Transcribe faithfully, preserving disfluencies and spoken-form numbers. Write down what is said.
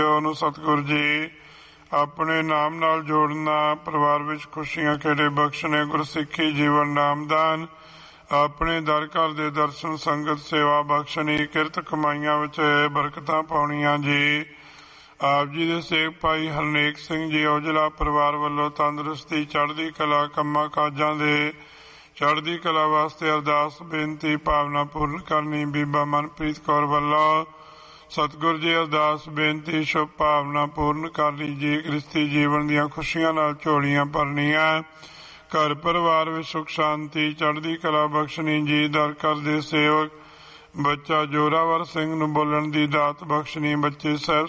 ਨੂੰ ਸਤਿਗੁਰੂ ਜੀ ਆਪਣੇ ਨਾਮ ਨਾਲ ਜੋੜਨਾ, ਪਰਿਵਾਰ ਵਿੱਚ ਖੁਸ਼ੀਆਂ ਖੇੜੇ ਬਖਸ਼ਣੇ, ਗੁਰਸਿੱਖੀ ਜੀਵਨ ਨਾਮਦਾਨ, ਆਪਣੇ ਦਰ ਘਰ ਦੇ ਦਰਸ਼ਨ ਸੰਗਤ ਸੇਵਾ ਬਖਸ਼ਣੀ, ਕਿਰਤ ਕਮਾਈਆਂ ਵਿੱਚ ਬਰਕਤਾਂ ਪਾਉਣੀਆਂ ਜੀ। ਆਪ ਜੀ ਦੇ ਸੇਵਕ ਭਾਈ ਹਰਨੇਕ ਸਿੰਘ ਜੀ ਔਜਲਾ ਪਰਿਵਾਰ ਵੱਲੋਂ ਤੰਦਰੁਸਤੀ, ਚੜ੍ਹਦੀ ਕਲਾ, ਕੰਮਾਂ ਕਾਜਾਂ ਦੇ ਚੜ੍ਹਦੀ ਕਲਾ ਵਾਸਤੇ ਅਰਦਾਸ ਬੇਨਤੀ ਭਾਵਨਾ ਪੂਰਨ ਕਰਨੀ। ਬੀਬਾ ਮਨਪ੍ਰੀਤ ਕੌਰ ਵੱਲੋਂ ਸਤਿਗੁਰੂ ਜੀ ਅਰਦਾਸ ਬੇਨਤੀ ਸ਼ੁਭ ਭਾਵਨਾ ਪੂਰਨ ਕਰਨੀ ਜੀ। ਗ੍ਰਸਤੀ ਜੀਵਨ ਦੀਆਂ ਖੁਸ਼ੀਆਂ ਨਾਲ ਝੋਲੀਆਂ ਭਰਨੀਆਂ, ਘਰ ਪਰਿਵਾਰ ਵਿੱਚ ਸੁਖ ਸ਼ਾਂਤੀ ਚੜ੍ਹਦੀ ਕਲਾ ਬਖਸ਼ਣੀ ਜੀ। ਦਰ ਘਰ ਦੇ ਸੇਵਕ ਬੱਚਾ ਜੋਰਾਵਰ ਸਿੰਘ ਨੂੰ ਬੋਲਣ ਦੀ ਦਾਤ ਬਖਸ਼ਣੀ, ਬੱਚੇ ਸਾਹਿਬ